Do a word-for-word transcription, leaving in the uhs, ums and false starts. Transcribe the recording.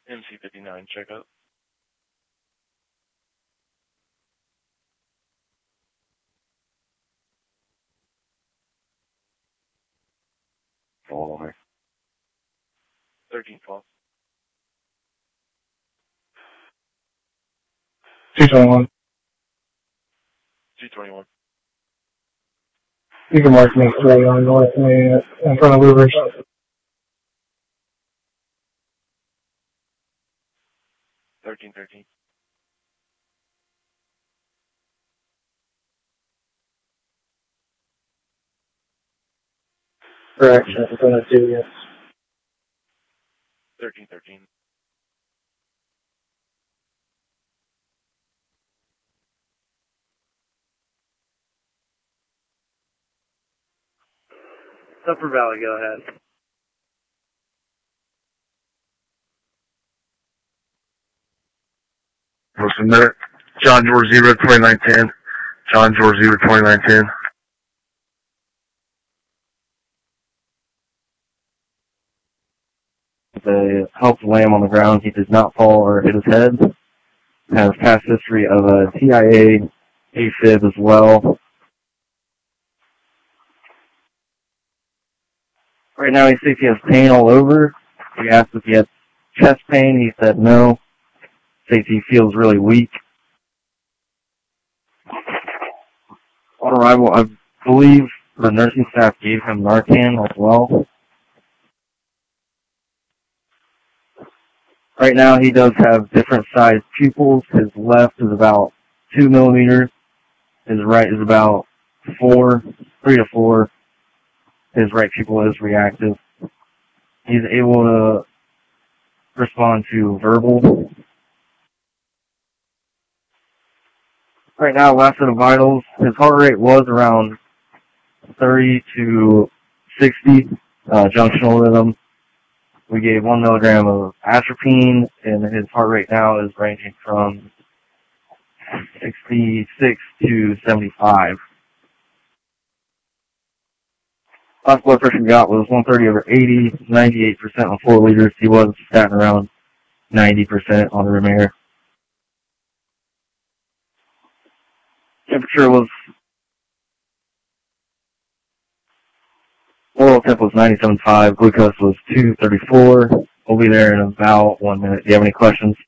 M C fifty-nine, check out. Follow me. thirteen twelve. two twenty-one. two twenty-one. You can mark me three on north of me in front of Louvers. thirteen thirteen. Correct. In front of two, yes. thirteen thirteen. Upper Valley, go ahead. Listen there. John George Zero twenty-nine ten. John George Zero twenty-nine ten. They helped Lamb on the ground. He did not fall or hit his head. Has past history of a T I A, AFib as well. Right now he says he has pain all over. We asked if he had chest pain. He said no. Says he feels really weak. On arrival, I believe the nursing staff gave him Narcan as well. Right now he does have different sized pupils. His left is about two millimeters. His right is about four, three to four. His right pupil is reactive. He's able to respond to verbal. Right now, last set of vitals, his heart rate was around thirty to sixty, uh, junctional rhythm. We gave one milligram of atropine, and his heart rate now is ranging from sixty-six to seventy-five. Last blood pressure we got was one thirty over eighty, ninety-eight percent on four liters. He was statin around ninety percent on the Remair. Temperature was, oral temp was ninety-seven point five, glucose was two thirty-four. We'll be there in about one minute. Do you have any questions?